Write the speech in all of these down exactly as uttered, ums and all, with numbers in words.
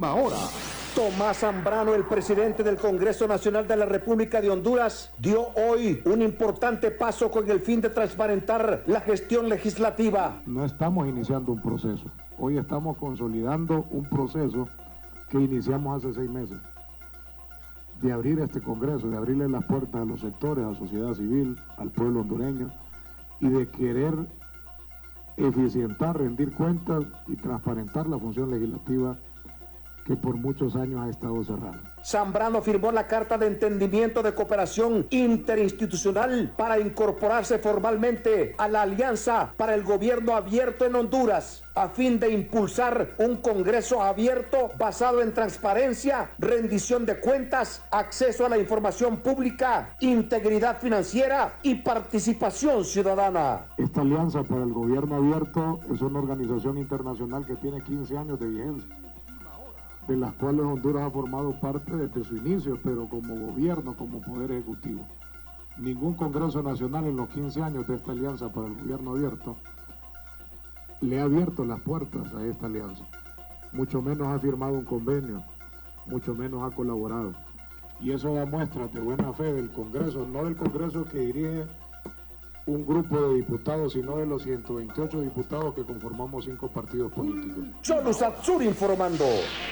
Última hora. Tomás Zambrano, el presidente del Congreso Nacional de la República de Honduras, dio hoy un importante paso con el fin de transparentar la gestión legislativa. No estamos iniciando un proceso, hoy estamos consolidando un proceso que iniciamos hace seis meses, de abrir este Congreso, de abrirle las puertas a los sectores, a la sociedad civil, al pueblo hondureño, y de querer eficientar, rendir cuentas y transparentar la función legislativa que por muchos años ha estado cerrada. Zambrano firmó la Carta de Entendimiento de Cooperación Interinstitucional para incorporarse formalmente a la Alianza para el Gobierno Abierto en Honduras, a fin de impulsar un Congreso abierto basado en transparencia, rendición de cuentas, acceso a la información pública, integridad financiera y participación ciudadana. Esta Alianza para el Gobierno Abierto es una organización internacional que tiene quince años de vigencia, de las cuales Honduras ha formado parte desde su inicio, pero como gobierno, como poder ejecutivo. Ningún Congreso Nacional en los quince años de esta Alianza para el Gobierno Abierto le ha abierto las puertas a esta alianza, mucho menos ha firmado un convenio, mucho menos ha colaborado. Y eso da muestra de buena fe del Congreso, no del Congreso que dirige un grupo de diputados, sino de los ciento veintiocho diputados que conformamos cinco partidos políticos. Cholu Satsur informando.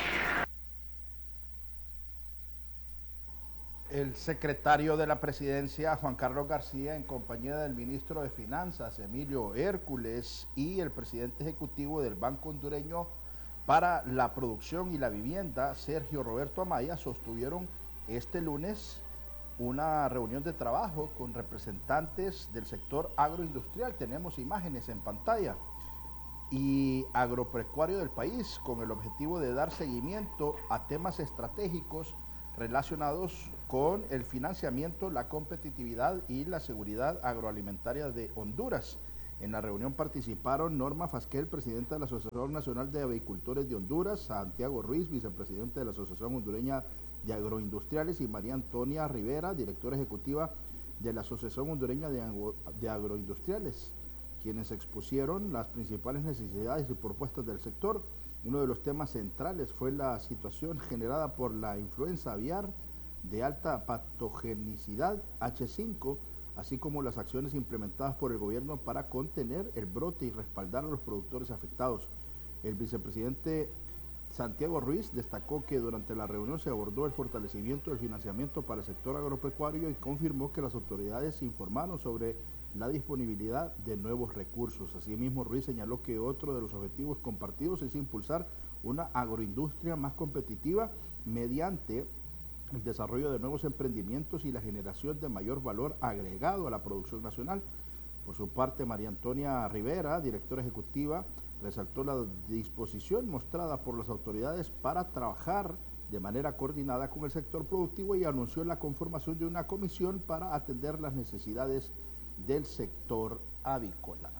El secretario de la Presidencia, Juan Carlos García, en compañía del ministro de Finanzas, Emilio Hércules, y el presidente ejecutivo del Banco Hondureño para la Producción y la Vivienda, Sergio Roberto Amaya, sostuvieron este lunes una reunión de trabajo con representantes del sector agroindustrial. Tenemos imágenes en pantalla. Y agropecuario del país, con el objetivo de dar seguimiento a temas estratégicos relacionados con el financiamiento, la competitividad y la seguridad agroalimentaria de Honduras. En la reunión participaron Norma Fasquel, presidenta de la Asociación Nacional de Avicultores de Honduras, Santiago Ruiz, vicepresidente de la Asociación Hondureña de Agroindustriales, y María Antonia Rivera, directora ejecutiva de la Asociación Hondureña de, Agro, de Agroindustriales, quienes expusieron las principales necesidades y propuestas del sector. Uno de los temas centrales fue la situación generada por la influenza aviar de alta patogenicidad H cinco, así como las acciones implementadas por el gobierno para contener el brote y respaldar a los productores afectados. El vicepresidente Santiago Ruiz destacó que durante la reunión se abordó el fortalecimiento del financiamiento para el sector agropecuario y confirmó que las autoridades informaron sobre la disponibilidad de nuevos recursos. Asimismo, Ruiz señaló que otro de los objetivos compartidos es impulsar una agroindustria más competitiva mediante el desarrollo de nuevos emprendimientos y la generación de mayor valor agregado a la producción nacional. Por su parte, María Antonia Rivera, directora ejecutiva, resaltó la disposición mostrada por las autoridades para trabajar de manera coordinada con el sector productivo y anunció la conformación de una comisión para atender las necesidades del sector avícola.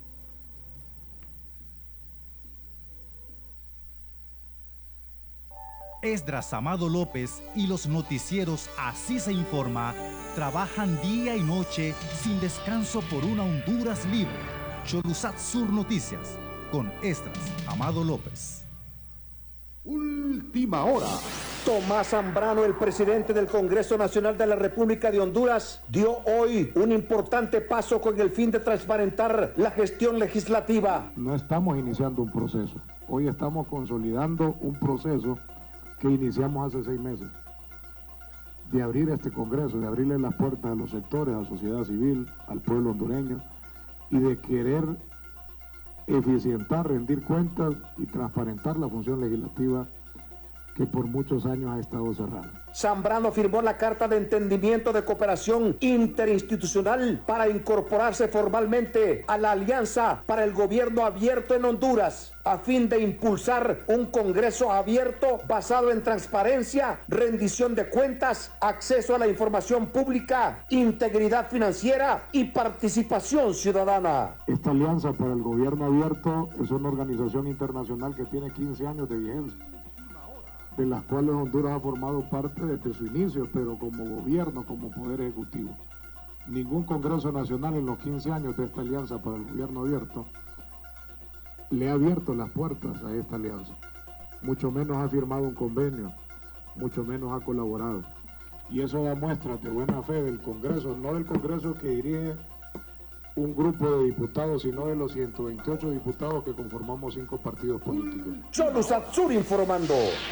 Esdras Amado López y los noticieros Así se informa trabajan día y noche sin descanso por una Honduras libre. Cholusat Sur Noticias con Esdras Amado López. Última hora. Tomás Zambrano, el presidente del Congreso Nacional de la República de Honduras, dio hoy un importante paso con el fin de transparentar la gestión legislativa. No estamos iniciando un proceso, hoy estamos consolidando un proceso que iniciamos hace seis meses, de abrir este Congreso, de abrirle las puertas a los sectores, a la sociedad civil, al pueblo hondureño, y de querer eficientar, rendir cuentas y transparentar la función legislativa que por muchos años ha estado cerrada. Zambrano firmó la Carta de Entendimiento de Cooperación Interinstitucional para incorporarse formalmente a la Alianza para el Gobierno Abierto en Honduras, a fin de impulsar un Congreso abierto basado en transparencia, rendición de cuentas, acceso a la información pública, integridad financiera y participación ciudadana. Esta Alianza para el Gobierno Abierto es una organización internacional que tiene quince años de vigencia, de las cuales Honduras ha formado parte desde su inicio, pero como gobierno, como poder ejecutivo. Ningún Congreso Nacional en los quince años de esta Alianza para el Gobierno Abierto le ha abierto las puertas a esta alianza, mucho menos ha firmado un convenio, mucho menos ha colaborado. Y eso da muestra de buena fe del Congreso, no del Congreso que dirige un grupo de diputados, sino de los ciento veintiocho diputados que conformamos cinco partidos políticos. Cholusat Sur informando.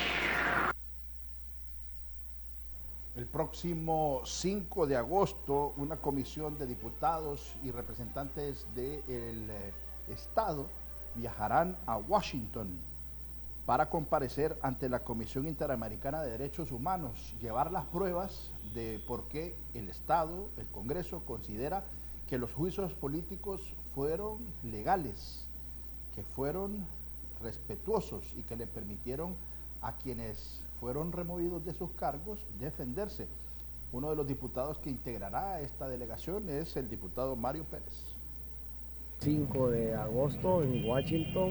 El próximo cinco de agosto, una comisión de diputados y representantes del eh, Estado viajarán a Washington para comparecer ante la Comisión Interamericana de Derechos Humanos, llevar las pruebas de por qué el Estado, el Congreso, considera que los juicios políticos fueron legales, que fueron respetuosos y que le permitieron a quienes fueron removidos de sus cargos defenderse. Uno de los diputados que integrará esta delegación es el diputado Mario Pérez. cinco de agosto en Washington,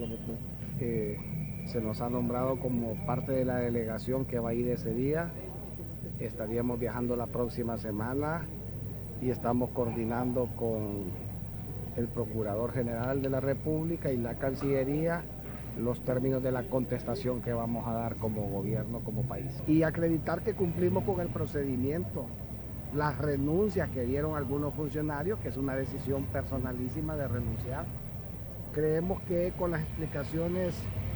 eh, se nos ha nombrado como parte de la delegación que va a ir ese día. Estaríamos viajando la próxima semana y estamos coordinando con el Procurador General de la República y la Cancillería los términos de la contestación que vamos a dar como gobierno, como país. Y acreditar que cumplimos con el procedimiento. Las renuncias que dieron algunos funcionarios, que es una decisión personalísima de renunciar. Creemos que con las explicaciones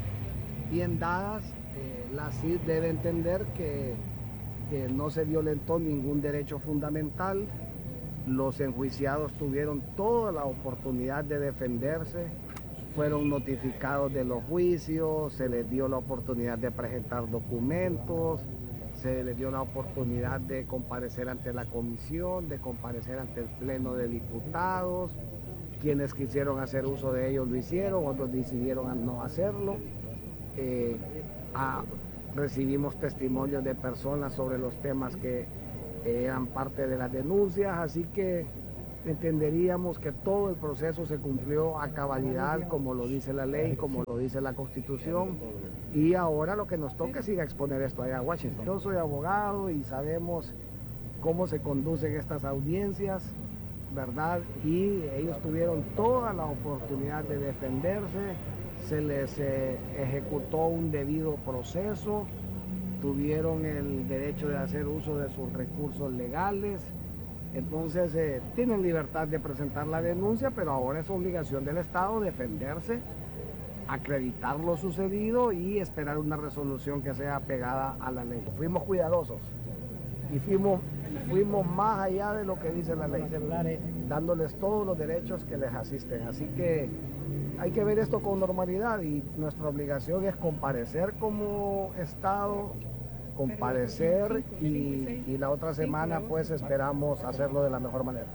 bien dadas, eh, la C I D debe entender que, que no se violentó ningún derecho fundamental. Los enjuiciados tuvieron toda la oportunidad de defenderse, fueron notificados de los juicios, se les dio la oportunidad de presentar documentos, se les dio la oportunidad de comparecer ante la comisión, de comparecer ante el pleno de diputados. Quienes quisieron hacer uso de ellos lo hicieron, otros decidieron no hacerlo. Eh, a, recibimos testimonios de personas sobre los temas que eran parte de las denuncias, así que entenderíamos que todo el proceso se cumplió a cabalidad, como lo dice la ley, como lo dice la Constitución, y ahora lo que nos toca es ir a exponer esto allá a Washington. Yo soy abogado y sabemos cómo se conducen estas audiencias, ¿verdad? Y ellos tuvieron toda la oportunidad de defenderse, se les eh, ejecutó un debido proceso, tuvieron el derecho de hacer uso de sus recursos legales. Entonces eh, tienen libertad de presentar la denuncia, pero ahora es obligación del Estado defenderse, acreditar lo sucedido y esperar una resolución que sea pegada a la ley. Fuimos cuidadosos y fuimos, y fuimos más allá de lo que dice la ley, dándoles todos los derechos que les asisten. Así que hay que ver esto con normalidad y nuestra obligación es comparecer como Estado, comparecer y, y la otra semana pues esperamos hacerlo de la mejor manera.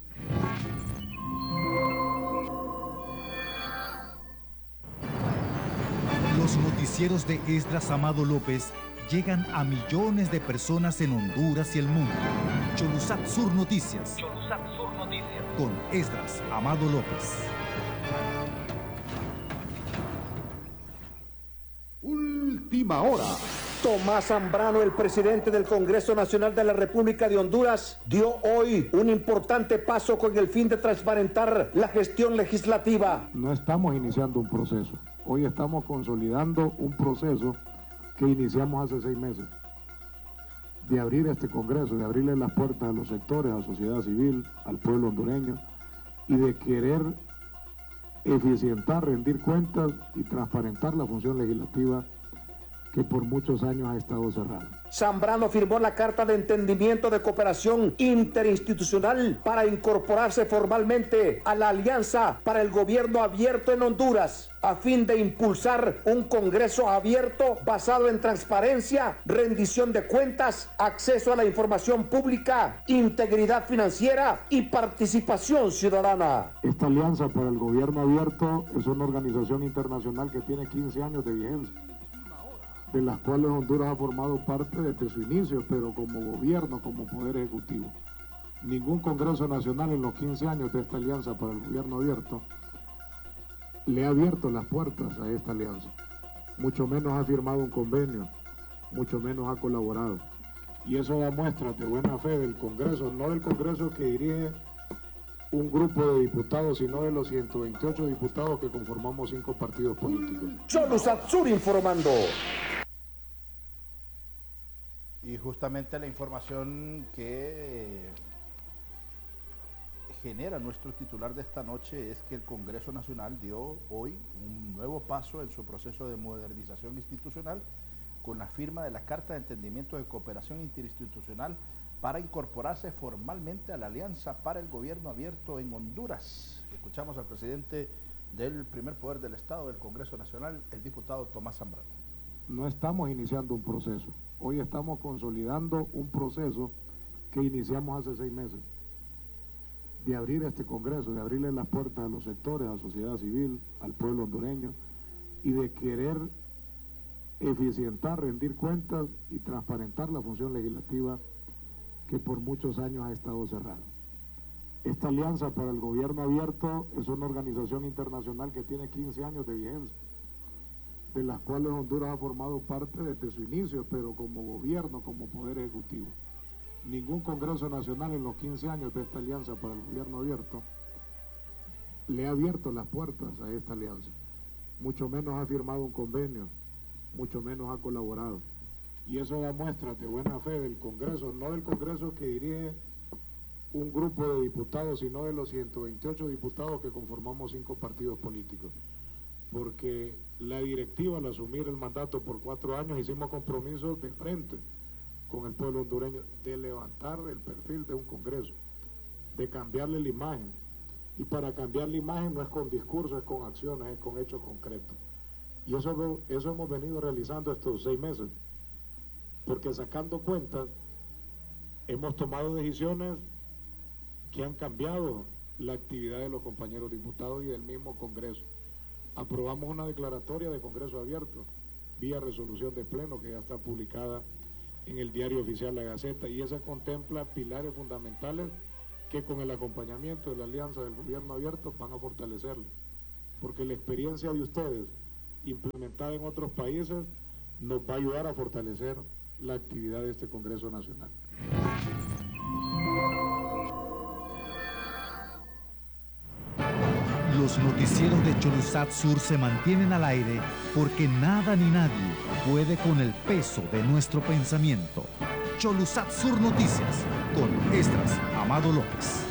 Los noticieros de Esdras Amado López llegan a millones de personas en Honduras y el mundo. Cholusat Sur Noticias. Cholusat Sur Noticias. Con Esdras Amado López. Última hora. Tomás Zambrano, el presidente del Congreso Nacional de la República de Honduras, dio hoy un importante paso con el fin de transparentar la gestión legislativa. No estamos iniciando un proceso, hoy estamos consolidando un proceso que iniciamos hace seis meses, de abrir este Congreso, de abrirle las puertas a los sectores, a la sociedad civil, al pueblo hondureño, y de querer eficientar, rendir cuentas y transparentar la función legislativa que por muchos años ha estado cerrada. Zambrano firmó la Carta de Entendimiento de Cooperación Interinstitucional para incorporarse formalmente a la Alianza para el Gobierno Abierto en Honduras, a fin de impulsar un Congreso abierto basado en transparencia, rendición de cuentas, acceso a la información pública, integridad financiera y participación ciudadana. Esta Alianza para el Gobierno Abierto es una organización internacional que tiene quince años de vigencia, de las cuales Honduras ha formado parte desde su inicio, pero como gobierno, como poder ejecutivo. Ningún Congreso Nacional en los quince años de esta Alianza para el Gobierno Abierto le ha abierto las puertas a esta alianza. Mucho menos ha firmado un convenio, mucho menos ha colaborado. Y eso da muestra de buena fe del Congreso, no del Congreso que dirige un grupo de diputados, sino de los ciento veintiocho diputados que conformamos cinco partidos políticos. Cholusat Sur informando. Y justamente la información que genera nuestro titular de esta noche es que el Congreso Nacional dio hoy un nuevo paso en su proceso de modernización institucional con la firma de la Carta de Entendimiento de Cooperación Interinstitucional para incorporarse formalmente a la Alianza para el Gobierno Abierto en Honduras. Escuchamos al presidente del primer poder del Estado del Congreso Nacional, el diputado Tomás Zambrano. No estamos iniciando un proceso, hoy estamos consolidando un proceso que iniciamos hace seis meses, de abrir este Congreso, de abrirle las puertas a los sectores, a la sociedad civil, al pueblo hondureño, y de querer eficientar, rendir cuentas y transparentar la función legislativa que por muchos años ha estado cerrada. Esta Alianza para el Gobierno Abierto es una organización internacional que tiene quince años de vigencia, de las cuales Honduras ha formado parte desde su inicio, pero como gobierno, como poder ejecutivo. Ningún Congreso Nacional en los quince años de esta Alianza para el Gobierno Abierto le ha abierto las puertas a esta alianza, mucho menos ha firmado un convenio, mucho menos ha colaborado. Y eso da muestra de buena fe del Congreso, no del Congreso que dirige un grupo de diputados, sino de los ciento veintiocho diputados que conformamos cinco partidos políticos. Porque la directiva al asumir el mandato por cuatro años hicimos compromisos de frente con el pueblo hondureño de levantar el perfil de un Congreso, de cambiarle la imagen. Y para cambiar la imagen no es con discursos, es con acciones, es con hechos concretos. Y eso, eso hemos venido realizando estos seis meses. Porque sacando cuentas, hemos tomado decisiones que han cambiado la actividad de los compañeros diputados y del mismo Congreso. Aprobamos una declaratoria de Congreso Abierto, vía resolución de pleno que ya está publicada en el Diario Oficial La Gaceta, y esa contempla pilares fundamentales que con el acompañamiento de la Alianza del Gobierno Abierto van a fortalecerla. Porque la experiencia de ustedes, implementada en otros países, nos va a ayudar a fortalecer la actividad de este Congreso Nacional. Los noticieros de Cholusat Sur se mantienen al aire porque nada ni nadie puede con el peso de nuestro pensamiento. Cholusat Sur Noticias, con Esdras Amado López.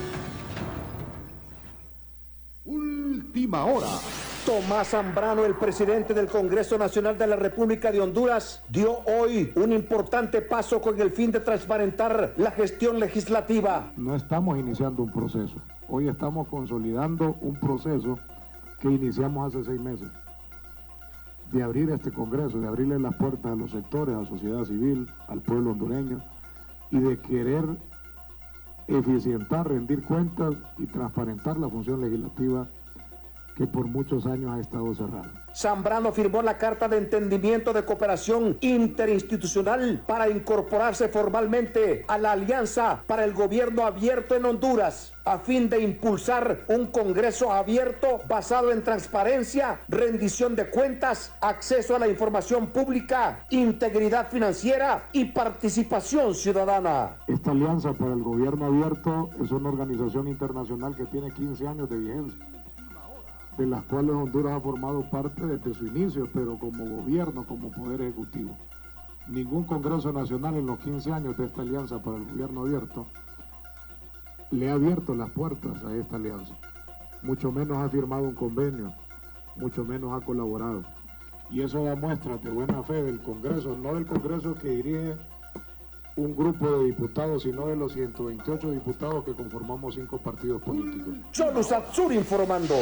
Última hora. Tomás Zambrano, el presidente del Congreso Nacional de la República de Honduras, dio hoy un importante paso con el fin de transparentar la gestión legislativa. No estamos iniciando un proceso, hoy estamos consolidando un proceso que iniciamos hace seis meses, de abrir este Congreso, de abrirle las puertas a los sectores, a la sociedad civil, al pueblo hondureño, y de querer eficientar, rendir cuentas y transparentar la función legislativa que por muchos años ha estado cerrada. Zambrano firmó la Carta de Entendimiento de Cooperación Interinstitucional para incorporarse formalmente a la Alianza para el Gobierno Abierto en Honduras, a fin de impulsar un Congreso abierto basado en transparencia, rendición de cuentas, acceso a la información pública, integridad financiera y participación ciudadana. Esta Alianza para el Gobierno Abierto es una organización internacional que tiene quince años de vigencia, de las cuales Honduras ha formado parte desde su inicio, pero como gobierno, como poder ejecutivo. Ningún Congreso Nacional en los quince años de esta Alianza para el Gobierno Abierto le ha abierto las puertas a esta alianza, mucho menos ha firmado un convenio, mucho menos ha colaborado. Y eso da muestra de buena fe del Congreso, no del Congreso que dirige un grupo de diputados, sino de los ciento veintiocho diputados que conformamos cinco partidos políticos. Cholusat Sur informando.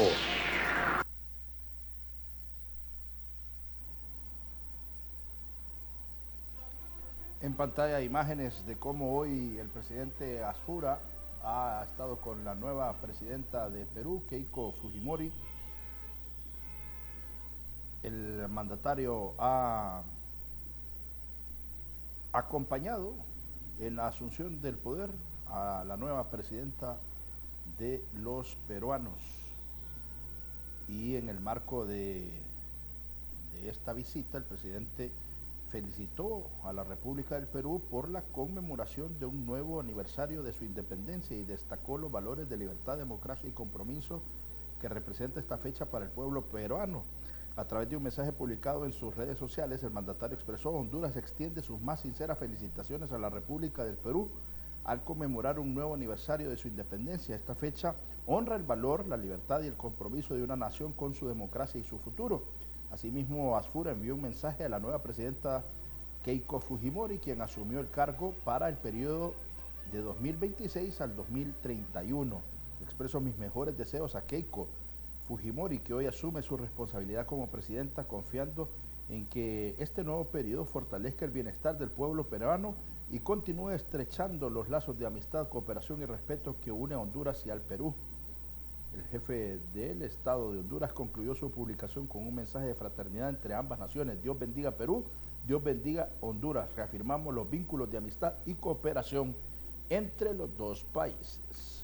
En pantalla imágenes de cómo hoy el presidente Asfura ha estado con la nueva presidenta de Perú, Keiko Fujimori. El mandatario ha acompañado en la asunción del poder a la nueva presidenta de los peruanos. Y en el marco de, de esta visita, el presidente felicitó a la República del Perú por la conmemoración de un nuevo aniversario de su independencia y destacó los valores de libertad, democracia y compromiso que representa esta fecha para el pueblo peruano. A través de un mensaje publicado en sus redes sociales, el mandatario expresó: Honduras extiende sus más sinceras felicitaciones a la República del Perú al conmemorar un nuevo aniversario de su independencia. Esta fecha honra el valor, la libertad y el compromiso de una nación con su democracia y su futuro. Asimismo, ASFUR envió un mensaje a la nueva presidenta Keiko Fujimori, quien asumió el cargo para el periodo de dos mil veintiséis al dos mil treinta y uno. Expreso mis mejores deseos a Keiko Fujimori, que hoy asume su responsabilidad como presidenta, confiando en que este nuevo periodo fortalezca el bienestar del pueblo peruano y continúe estrechando los lazos de amistad, cooperación y respeto que une a Honduras y al Perú. El jefe del Estado de Honduras concluyó su publicación con un mensaje de fraternidad entre ambas naciones. Dios bendiga Perú, Dios bendiga Honduras. Reafirmamos los vínculos de amistad y cooperación entre los dos países.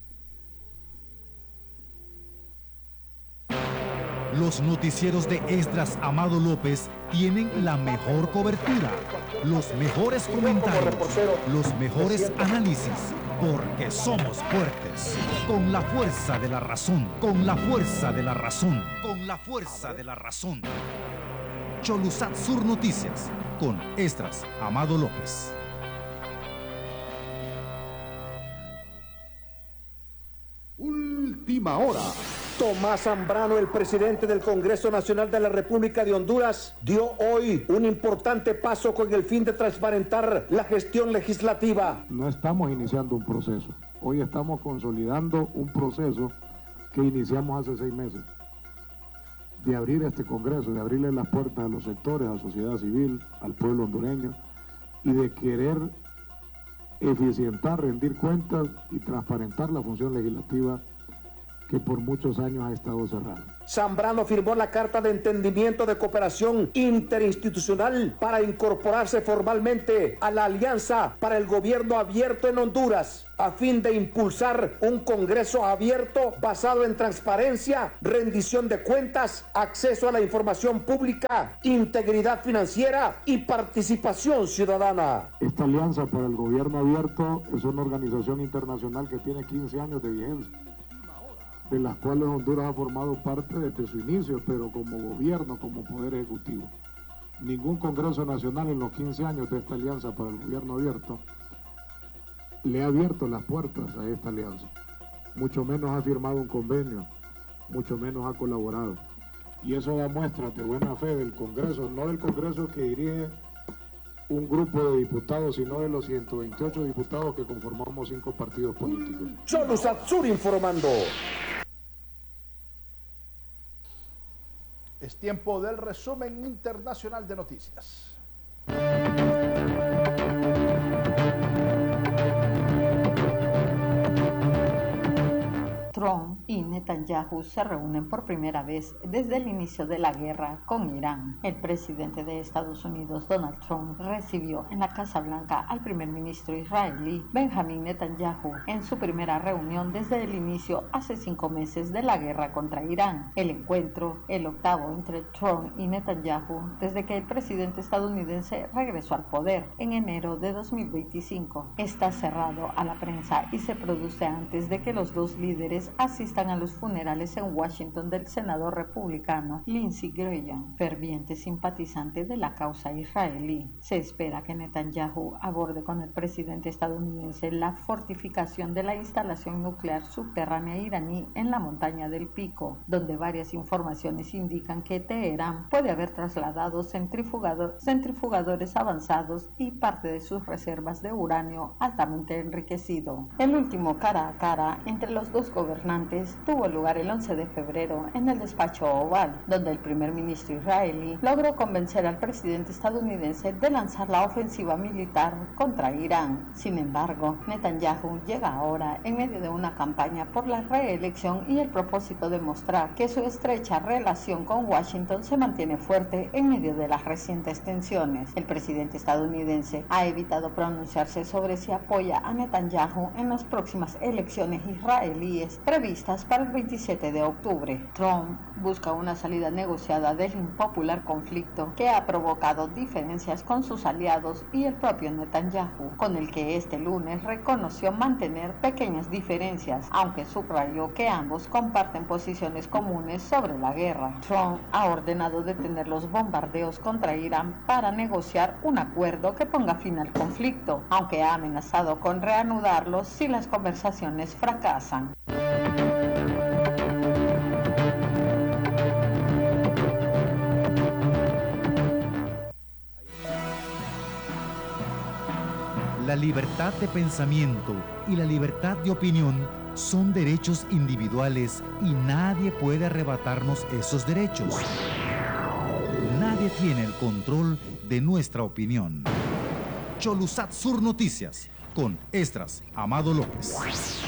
Los noticieros de Esdras Amado López tienen la mejor cobertura, los mejores comentarios, los mejores análisis, porque somos fuertes, con la fuerza de la razón, con la fuerza de la razón, con la fuerza de la razón. Cholusat Sur Noticias, con Esdras Amado López. Última hora. Tomás Zambrano, el presidente del Congreso Nacional de la República de Honduras, dio hoy un importante paso con el fin de transparentar la gestión legislativa. No estamos iniciando un proceso, hoy estamos consolidando un proceso que iniciamos hace seis meses, de abrir este Congreso, de abrirle las puertas a los sectores, a la sociedad civil, al pueblo hondureño, y de querer eficientar, rendir cuentas y transparentar la función legislativa que por muchos años ha estado cerrada. Zambrano firmó la Carta de Entendimiento de Cooperación Interinstitucional para incorporarse formalmente a la Alianza para el Gobierno Abierto en Honduras, a fin de impulsar un Congreso abierto basado en transparencia, rendición de cuentas, acceso a la información pública, integridad financiera y participación ciudadana. Esta Alianza para el Gobierno Abierto es una organización internacional que tiene quince años de vigencia, de las cuales Honduras ha formado parte desde su inicio, pero como gobierno, como poder ejecutivo. Ningún Congreso Nacional en los quince años de esta Alianza para el Gobierno Abierto le ha abierto las puertas a esta alianza, mucho menos ha firmado un convenio, mucho menos ha colaborado. Y eso da muestra de buena fe del Congreso, no del Congreso que dirige un grupo de diputados, sino de los ciento veintiocho diputados que conformamos cinco partidos políticos. Cholusat Sur informando. Es tiempo del resumen internacional de noticias. Trump y Netanyahu se reúnen por primera vez desde el inicio de la guerra con Irán. El presidente de Estados Unidos, Donald Trump, recibió en la Casa Blanca al primer ministro israelí, Benjamin Netanyahu, en su primera reunión desde el inicio hace cinco meses de la guerra contra Irán. El encuentro, el octavo entre Trump y Netanyahu desde que el presidente estadounidense regresó al poder en enero de dos mil veinticinco, está cerrado a la prensa y se produce antes de que los dos líderes asistan a los funerales en Washington del senador republicano Lindsey Graham, ferviente simpatizante de la causa israelí. Se espera que Netanyahu aborde con el presidente estadounidense la fortificación de la instalación nuclear subterránea iraní en la montaña del Pico, donde varias informaciones indican que Teherán puede haber trasladado centrifugador, centrifugadores avanzados y parte de sus reservas de uranio altamente enriquecido. El último cara a cara entre los dos gobernantes tuvo lugar el once de febrero en el despacho Oval, donde el primer ministro israelí logró convencer al presidente estadounidense de lanzar la ofensiva militar contra Irán. Sin embargo, Netanyahu llega ahora en medio de una campaña por la reelección y el propósito de mostrar que su estrecha relación con Washington se mantiene fuerte en medio de las recientes tensiones. El presidente estadounidense ha evitado pronunciarse sobre si apoya a Netanyahu en las próximas elecciones israelíes previstas fijas para el veintisiete de octubre. Trump busca una salida negociada del impopular conflicto que ha provocado diferencias con sus aliados y el propio Netanyahu, con el que este lunes reconoció mantener pequeñas diferencias, aunque subrayó que ambos comparten posiciones comunes sobre la guerra. Trump ha ordenado detener los bombardeos contra Irán para negociar un acuerdo que ponga fin al conflicto, aunque ha amenazado con reanudarlos si las conversaciones fracasan. La libertad de pensamiento y la libertad de opinión son derechos individuales y nadie puede arrebatarnos esos derechos. Nadie tiene el control de nuestra opinión. Cholusat Sur Noticias, con Esdras Amado López.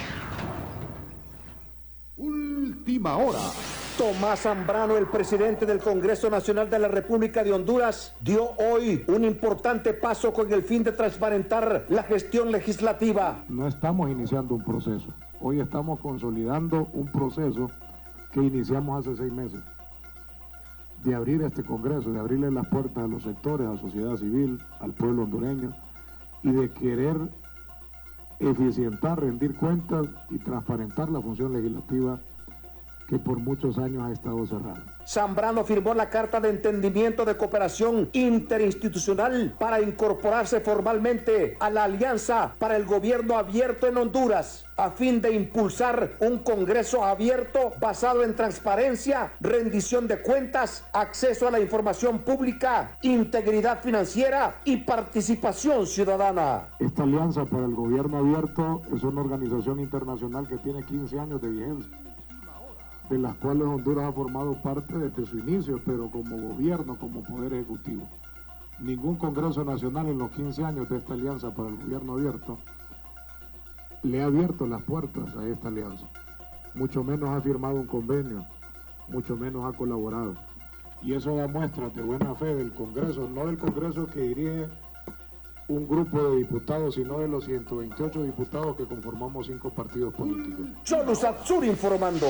Última hora. Tomás Zambrano, el presidente del Congreso Nacional de la República de Honduras, dio hoy un importante paso con el fin de transparentar la gestión legislativa. No estamos iniciando un proceso. Hoy estamos consolidando un proceso que iniciamos hace seis meses. De abrir este Congreso, de abrirle las puertas a los sectores, a la sociedad civil, al pueblo hondureño, y de querer eficientar, rendir cuentas y transparentar la función legislativa que por muchos años ha estado cerrada. Zambrano firmó la Carta de Entendimiento de Cooperación Interinstitucional para incorporarse formalmente a la Alianza para el Gobierno Abierto en Honduras, a fin de impulsar un Congreso abierto basado en transparencia, rendición de cuentas, acceso a la información pública, integridad financiera y participación ciudadana. Esta Alianza para el Gobierno Abierto es una organización internacional que tiene quince años de vigencia, de las cuales Honduras ha formado parte desde su inicio, pero como gobierno, como poder ejecutivo. Ningún Congreso Nacional en los quince años de esta Alianza para el Gobierno Abierto le ha abierto las puertas a esta alianza, mucho menos ha firmado un convenio, mucho menos ha colaborado. Y eso da muestras de buena fe del Congreso, no del Congreso que dirige un grupo de diputados, sino de los ciento veintiocho diputados que conformamos cinco partidos políticos. Cholusat Sur informando.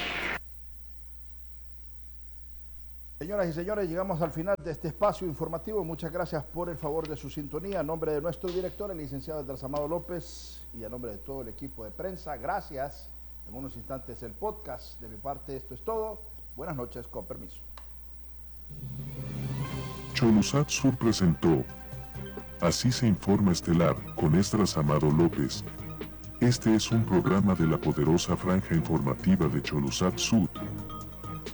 Señoras y señores, llegamos al final de este espacio informativo. Muchas gracias por el favor de su sintonía. A nombre de nuestro director, el licenciado Esdras Amado López, y a nombre de todo el equipo de prensa, gracias. En unos instantes el podcast. De mi parte, esto es todo. Buenas noches, con permiso. Cholusat Sur presentó Así se informa estelar, con Esdras Amado López. Este es un programa de la poderosa franja informativa de Cholusat Sur.